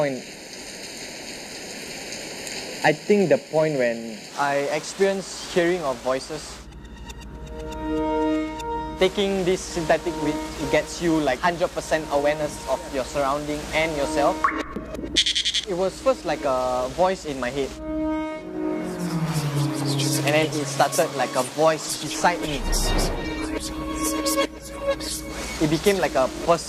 I think the point when I experienced hearing of voices, taking this synthetic weed, it gets you like 100% awareness of your surrounding and yourself. It was first like a voice in my head. And then it started like a voice beside me. It became like a person.